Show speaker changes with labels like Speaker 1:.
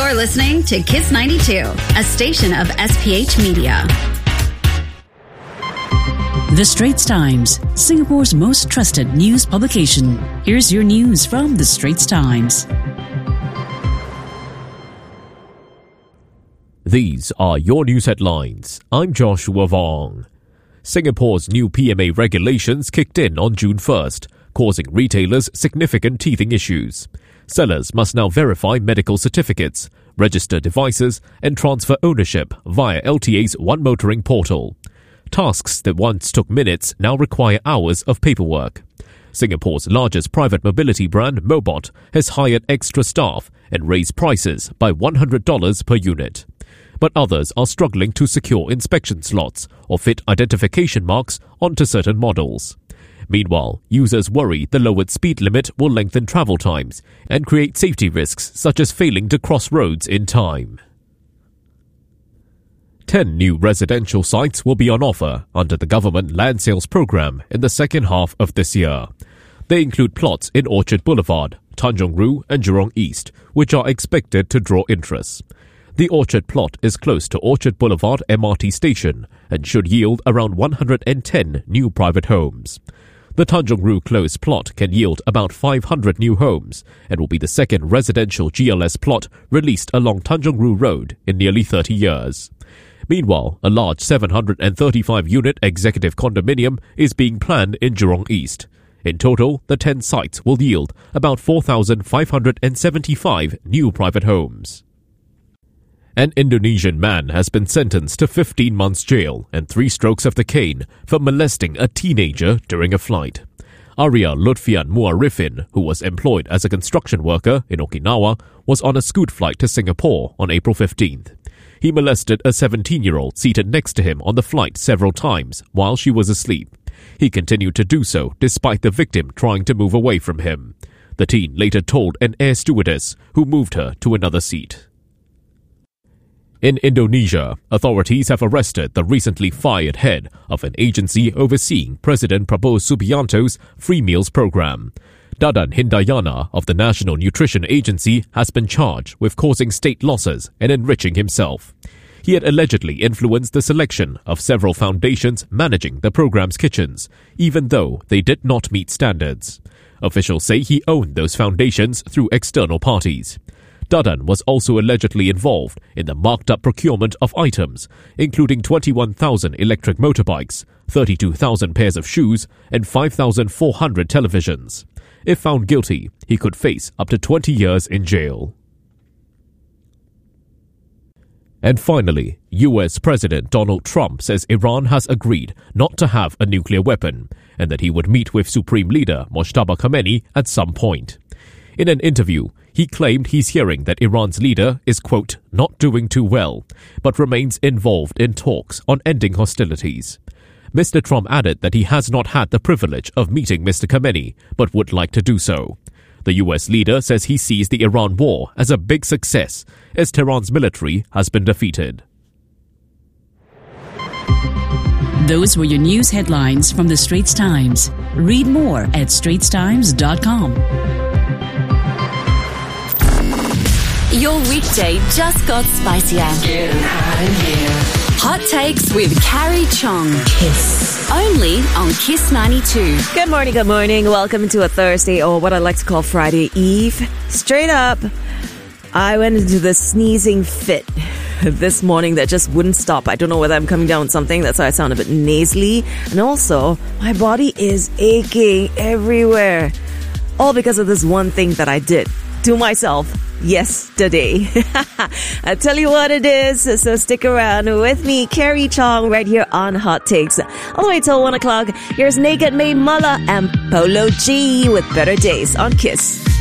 Speaker 1: You're listening to Kiss 92, a station of SPH Media.
Speaker 2: The Straits Times, Singapore's most trusted news publication. Here's your news from The Straits Times.
Speaker 3: These are your news headlines. I'm Joshua Vong. Singapore's new PMA regulations kicked in on June 1st, causing retailers significant teething issues. Sellers must now verify medical certificates, register devices, and transfer ownership via LTA's One Motoring portal. Tasks that once took minutes now require hours of paperwork. Singapore's largest private mobility brand, Mobot, has hired extra staff and raised prices by $100 per unit. But others are struggling to secure inspection slots or fit identification marks onto certain models. Meanwhile, users worry the lowered speed limit will lengthen travel times and create safety risks such as failing to cross roads in time. 10 new residential sites will be on offer under the government land sales program in the second half of this year. They include plots in Orchard Boulevard, Tanjong Rhu and Jurong East, which are expected to draw interest. The Orchard plot is close to Orchard Boulevard MRT station and should yield around 110 new private homes. The Tanjong Rhu Close plot can yield about 500 new homes and will be the second residential GLS plot released along Tanjong Rhu Road in nearly 30 years. Meanwhile, a large 735-unit executive condominium is being planned in Jurong East. In total, the 10 sites will yield about 4,575 new private homes. An Indonesian man has been sentenced to 15 months jail and 3 strokes of the cane for molesting a teenager during a flight. Arya Lutfian Muarifin, who was employed as a construction worker in Okinawa, was on a Scoot flight to Singapore on April 15th. He molested a 17-year-old seated next to him on the flight several times while she was asleep. He continued to do so despite the victim trying to move away from him. The teen later told an air stewardess who moved her to another seat. In Indonesia, authorities have arrested the recently fired head of an agency overseeing President Prabowo Subianto's free meals program. Dadan Hindayana of the National Nutrition Agency has been charged with causing state losses and enriching himself. He had allegedly influenced the selection of several foundations managing the program's kitchens, even though they did not meet standards. Officials say he owned those foundations through external parties. Dadan was also allegedly involved in the marked-up procurement of items, including 21,000 electric motorbikes, 32,000 pairs of shoes, and 5,400 televisions. If found guilty, he could face up to 20 years in jail. And finally, US President Donald Trump says Iran has agreed not to have a nuclear weapon and that he would meet with Supreme Leader Mojtaba Khamenei at some point. In an interview, he claimed he's hearing that Iran's leader is, quote, not doing too well, but remains involved in talks on ending hostilities. Mr. Trump added that he has not had the privilege of meeting Mr. Khamenei, but would like to do so. The US leader says he sees the Iran war as a big success, as Tehran's military has been defeated.
Speaker 2: Those were your news headlines from The Straits Times. Read more at straitstimes.com.
Speaker 1: Your weekday just got spicier.
Speaker 4: Getting hot in here.
Speaker 1: Hot Takes with Carrie Chong. Kiss. Only on Kiss 92.
Speaker 5: Good morning. Welcome to a Thursday, or what I like to call Friday Eve. Straight up, I went into the sneezing fit this morning that just wouldn't stop. I don't know whether I'm coming down with something. That's why I sound a bit nasally. And also, my body is aching everywhere. All because of this one thing that I did to myself yesterday. I'll tell you what it is, so stick around with me, Carrie Chong, right here on Hot Takes. All the way till 1 o'clock, here's Naked May Mulla and Polo G with Better Days on Kiss.